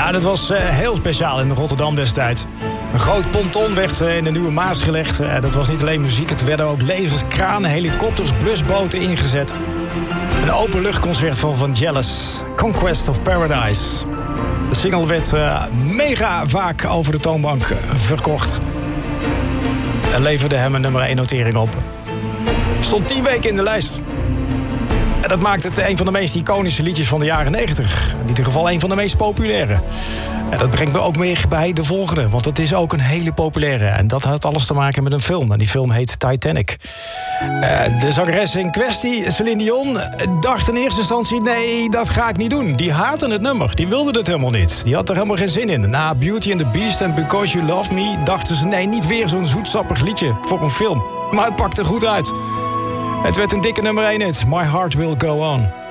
Ja, dat was heel speciaal in Rotterdam destijds. Een groot ponton werd in de Nieuwe Maas gelegd. Dat was niet alleen muziek, het werden ook lasers, kranen, helikopters, blusboten ingezet. Een openluchtconcert van Vangelis, Conquest of Paradise. De single werd mega vaak over de toonbank verkocht. En leverde hem een nummer 1 notering op. Stond 10 weken in de lijst. En dat maakt het een van de meest iconische liedjes van de jaren 90. In ieder geval een van de meest populaire. En dat brengt me ook meer bij de volgende. Want het is ook een hele populaire. En dat had alles te maken met een film. En die film heet Titanic. De zangeres in kwestie, Celine Dion, dacht in eerste instantie... nee, dat ga ik niet doen. Die haatte het nummer. Die wilde het helemaal niet. Die had er helemaal geen zin in. Na Beauty and the Beast en Because You Love Me... dachten ze, nee, niet weer zo'n zoetsappig liedje voor een film. Maar het pakte goed uit. Het werd een dikke nummer 1 hit. My Heart Will Go On.